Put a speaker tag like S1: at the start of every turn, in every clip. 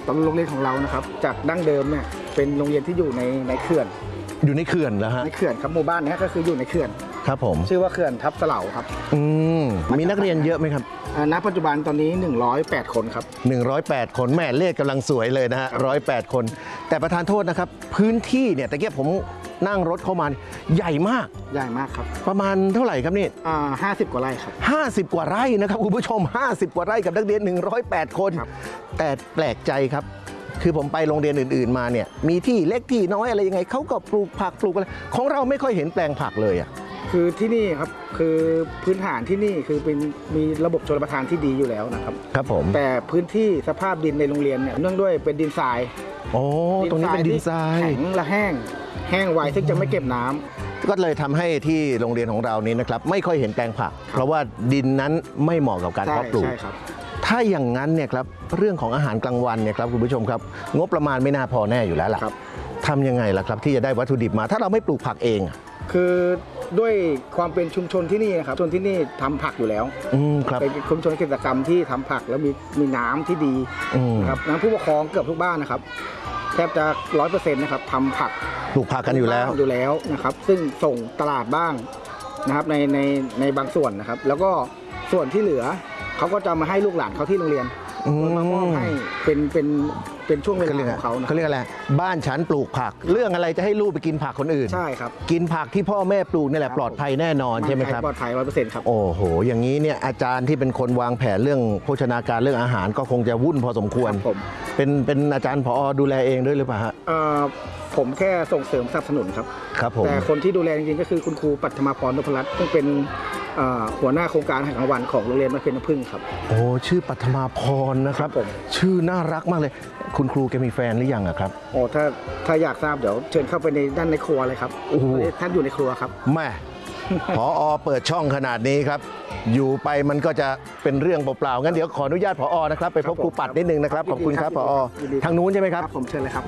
S1: ตอนโรงเรียนของเรานะครับจากดั้งเดิมเนี่ยเป็นโรงเรียนที่อยู่ในเขื่อน
S2: อยู่ในเขื่อนแล้วฮะ
S1: ในเขื่อนครับหมู่บ้านนี้ก็คืออยู่ในเขื่อน
S2: ครับผม
S1: ชื่อว่าเขื่อนทับเสลาครับ
S2: มีนักเรียนเยอะไหมครับ
S1: ณปัจจุบันตอนนี้108คนครับ
S2: 108คนแม่เลขกำลังสวยเลยนะฮะ108คนแต่ประธานโทษนะครับพื้นที่เนี่ยแต่เกี้ผมนั่งรถเข้ามาใหญ่มาก
S1: ครับ
S2: ประมาณเท่าไหร่ครับนี่
S1: 50 กว่าไร่ครับ
S2: 50 กว่าไร่นะครับคุณผู้ชม50 กว่าไร่กับนักเรียน108 คนแต่แปลกใจครับคือผมไปโรงเรียนอื่นๆมาเนี่ยมีที่เล็กที่น้อยอะไรยังไงเขาก็ปลูกผักปลูกอะไรของเราไม่ค่อยเห็นแปลงผักเลยอ่ะ
S1: คือที่นี่ครับคือพื้นฐานที่นี่คือมีระบบชลประทานที่ดีอยู่แล้วนะครับ
S2: ครับผม
S1: แต่พื้นที่สภาพดินในโรงเรียนเนี่ยเนื่องด้วยเป็นดินทราย
S2: ตรงนี้เป็นดินทราย
S1: แข็งและแห้งไวซึ่งจะไม่เก็บน้ำ
S2: ก็เลยทำให้ที่โรงเรียนของเรานี้นะครับไม่ค่อยเห็นแปลงผักเพราะว่าดินนั้นไม่เหมาะกับการเพาะปลูกถ้าอย่างนั้นเนี่ยครับเรื่องของอาหารกลางวันเนี่ยครับคุณผู้ชมครับงบประมาณไม่น่าพอแน่อยู่แล้วล่ะทำยังไงล่ะครับที่จะได้วัตถุดิบมาถ้าเราไม่ปลูกผักเอง
S1: คือด้วยความเป็นชุมชนที่นี่นะครับชุมชนที่นี่ทำผักอยู่แล้วเป็นชุมชนกิจกรรมที่ทำผักแล้วมีน้ำที่ดีนะครับน้ำผู้ปกครองเกือบทุกบ้านนะครับแทบจะ 100% นะครับทำผัก
S2: ปลูกผักกันอยู่
S1: แล้วนะครับซึ่งส่งตลาดบ้างนะครับในบางส่วนนะครับแล้วก็ส่วนที่เหลือเขาก็จะมาให้ลูกหลานเขาที่โรงเรียนมามอบให้เป็นช่วงเวลาของเขา
S2: เขาเรียกอะไรบ้านฉันปลูกผักเรื่องอะไรจะให้ลูกไปกินผักคนอื่น
S1: ใช่ครับ
S2: กินผักที่พ่อแม่ปลูกนี่แหละปลอดภัยแน่นอนใช่ไหมครับ
S1: ปลอดภัย 100% ครับ
S2: โอ้โหอย่างนี้เนี่ยอาจารย์ที่เป็นคนวางแผนเรื่องโภชนาการเรื่องอาหารก็คงจะวุ่นพอสมควรเป็นอาจารย์ผอ.ดูแลเองด้วยหรือเปล่าฮะ
S1: ผมแค่ส่งเสริมสนับสนุนครับ
S2: ผม
S1: แต่คนที่ดูแลจริงๆก็คือคุณครูปัทมาพร นพรัตน์ซึ่งเป็นหัวหน้าโครงการอาหารกลางวันของโรงเรียนบ้านเพชรน้ำผึ้งครับ
S2: โอ้ชื่อปัทมาพรนะครับชื่อน่ารักมากเลยคุณครูแกมีแฟนหรือยังครับ
S1: โอ้ถ้าอยากทราบเดี๋ยวเชิญเข้าไปในด้านในครัวเลยครับท่านอยู่ในครัวครับ
S2: แม่ผอ.เปิดช่องขนาดนี้ครับอยู่ไปมันก็จะเป็นเรื่องเปล่าๆงั้นเดี๋ยวขออนุญาตผอ.นะครับไปพบครูปัดนิดนึงนะครับขอบคุณครับผอ.ทางนู้นใช่ไหมครับ
S1: ผมเชิญเลยครับ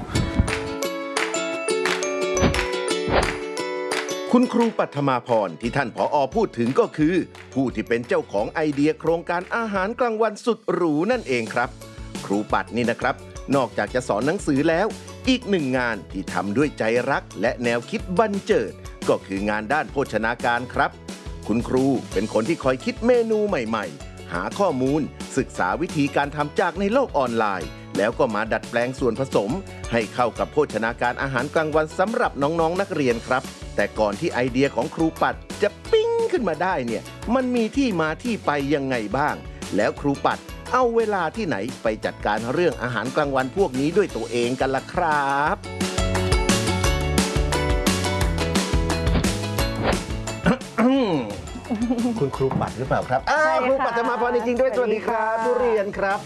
S3: คุณครูปัทมาพรที่ท่านผอ.พูดถึงก็คือผู้ที่เป็นเจ้าของไอเดียโครงการอาหารกลางวันสุดหรูนั่นเองครับครูปัดนี่นะครับนอกจากจะสอนหนังสือแล้วอีกหนึ่งงานที่ทำด้วยใจรักและแนวคิดบันเจิดก็คืองานด้านโภชนาการครับคุณครูเป็นคนที่คอยคิดเมนูใหม่ๆหาข้อมูลศึกษาวิธีการทำจากในโลกออนไลน์แล้วก็มาดัดแปลงส่วนผสมให้เข้ากับโภชนาการอาหารกลางวันสำหรับน้องๆนักเรียนครับแต่ก่อนที่ไอเดียของครูปัดจะปิ๊งขึ้นมาได้เนี่ยมันมีที่มาที่ไปยังไงบ้างแล้วครูปัดเอาเวลาที่ไหนไปจัดการเรื่องอาหารกลางวันพวกนี้ด้วยตัวเองกันล่ะครับ
S2: คุณครูปัดหรือเปล่าครับครูปัดจะมาพอจริงๆด้วยสวัสดีครับทุเรียนครับ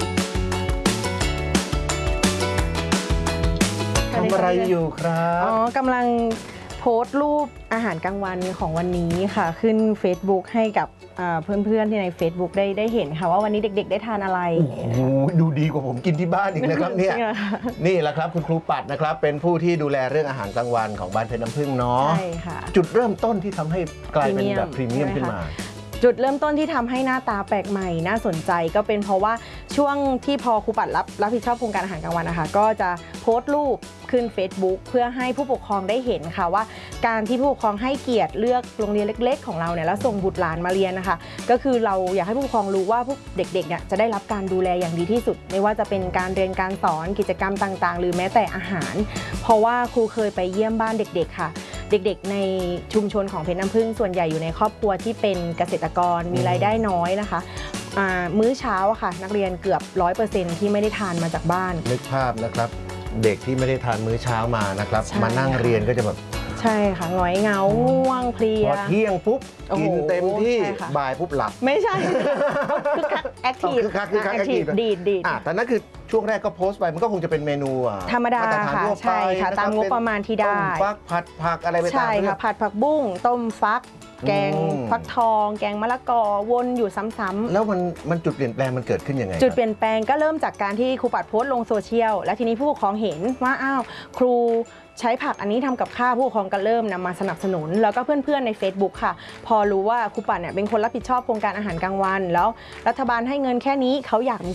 S2: ทำอะไรอยู่ครับ
S4: กำลังโพสต์รูปอาหารกลางวันของวันนี้ค่ะขึ้น Facebook ให้กับเพื่อนๆที่ใน Facebook ได้เห็นค่ะว่าวันนี้เด็กๆได้ทานอะไร
S2: โอ้โหดูดีกว่าผมกินที่บ้านอีกนะครับเนี่ยนี่แหละครับคุณครูปัดนะครับเป็นผู้ที่ดูแลเรื่องอาหารกลางวันของบ้านเพชรน้ำผึ้งเนาะ
S4: ใช่ค่ะ
S2: จุดเริ่มต้นที่ทำให้กลายเป็นแบบพรีเมียมขึ้นมา
S4: จุดเริ่มต้นที่ทำให้หน้าตาแปลกใหม่น่าสนใจก็เป็นเพราะว่าช่วงที่พอครูปัดรับผิดชอบโครงการอาหารกลางวันนะคะก็จะโพสต์รูปขึ้น Facebook เพื่อให้ผู้ปกครองได้เห็นค่ะว่าการที่ผู้ปกครองให้เกียรติเลือกโรงเรียนเล็กๆของเราเนี่ยแล้วส่งบุตรหลานมาเรียนนะคะก็คือเราอยากให้ผู้ปกครองรู้ว่าพวกเด็กๆเนี่ยจะได้รับการดูแลอย่างดีที่สุดไม่ว่าจะเป็นการเรียนการสอนกิจกรรมต่างๆหรือแม้แต่อาหารเพราะว่าครูเคยไปเยี่ยมบ้านเด็กๆค่ะเด็กๆในชุมชนของเพชรน้ำผึ้งส่วนใหญ่อยู่ในครอบครัวที่เป็นเกษตรกรมีรายได้น้อยนะคะมื้อเช้าอะค่ะนักเรียนเกือบ 100% ที่ไม่ได้ทานมาจากบ้าน
S2: นึกภาพนะครับเด็กที่ไม่ได้ทานมื้อเช้ามานะครับมานั่งเรียนก็จะแบบ
S4: ใช่ค่ะหงอยเหงาง่วงเพลีย
S2: พอเที่ยงปุ๊บกินเต็มที่บ่ายปุ๊บหลับ
S4: ไม่ใช่คือแอคทีฟดีด
S2: แต่นั่นคือช่วงแรกก็โพสต์ไปมันก็คงจะเป็นเมนู
S4: ธรรมดาค่ะใช่ค่ะตามงบประมาณที่ได้
S2: ต้มฟักผัดผักอะไรไปตาม
S4: ใช่ค่ะผัดผักบุ้งต้มฟักแกงฟักทองแกงมะละกอวนอยู่ซ้ำๆ
S2: แล้วมันจุดเปลี่ยนแปลงมันเกิดขึ้นยังไง
S4: จุดเปลี่ยนแปลงก็เริ่มจากการที่ครูปัดโพสต์ลงโซเชียลและทีนี้ผู้ปกครองเห็นว่าอ้าวครูใช้ผักอันนี้ทำกับข้าวผู้ปกครองก็เริ่มนำมาสนับสนุนแล้วก็เพื่อนๆใน Facebook ค่ะพอรู้ว่าครูปัดเนี่ยเป็นคนรับผิดชอบโครงการอาหารกลางวันแล้วรัฐบาลให้เงินแค่นี้เขาอยากมี